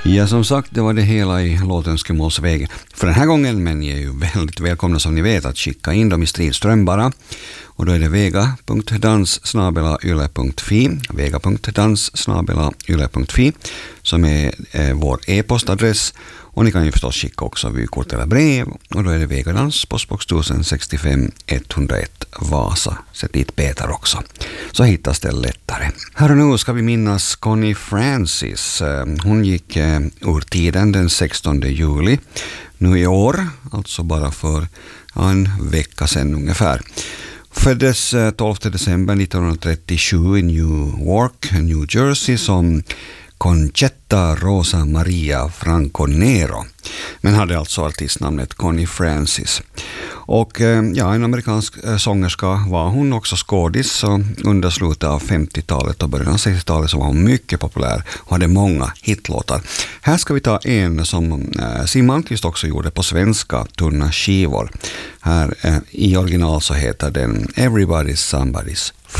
Ja, som sagt, det var det hela i låtönskemålsvägen för den här gången, men ni är ju väldigt välkomna som ni vet att skicka in dem i stridström bara. Och då är det vega.dans@yle.fi, vega.dans@yle.fi som är vår e-postadress. Och ni kan ju förstås skicka också vykort eller brev. Och då är det Vegadans, postbox 1065 101 Vasa. Sätt dit Peter också, så hittas det lättare. Här och nu ska vi minnas Connie Francis. Hon gick ur tiden den 16 juli nu i år, alltså bara för en vecka sedan ungefär. Föddes 12 december 1937 i Newark, New Jersey som Conchetta Rosa Maria Franco Nero, men hade alltså artistnamnet Connie Francis. Och ja, en amerikansk sångerska var hon, också skådis, så under slutet av 50-talet och början av 60-talet så var hon mycket populär och hade många hitlåtar. Här ska vi ta en som Siw Malmkvist också gjorde på svenska, tunna skivor. Här i original så heter den Everybody's Somebody's